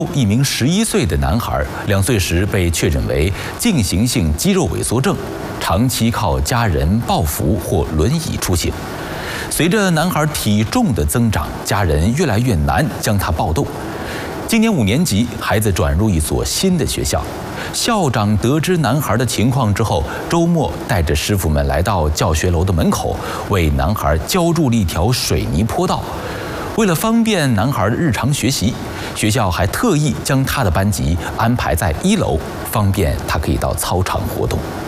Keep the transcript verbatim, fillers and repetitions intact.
一名十一岁的男孩，两岁时被确诊为进行性肌肉萎缩症，长期靠家人抱扶或轮椅出行。随着男孩体重的增长，家人越来越难将他抱动。今年五年级，孩子转入一所新的学校。校长得知男孩的情况之后，周末带着师傅们来到教学楼的门口，为男孩浇筑了一条水泥坡道。为了方便男孩的日常学习，学校还特意将他的班级安排在一楼，方便他可以到操场活动。